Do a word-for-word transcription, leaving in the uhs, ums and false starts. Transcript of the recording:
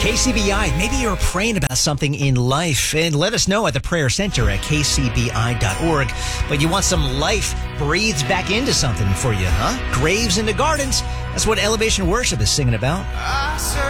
K C B I, maybe you're praying about something in life, and let us know at the prayer center at k c b i dot org. But you want some life breathed back into something for you, huh? Graves into gardens. That's what Elevation Worship is singing about.